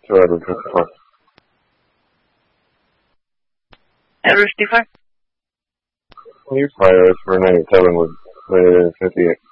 to Edward 54. Edward 54? Well, you're fire for 97 with 58.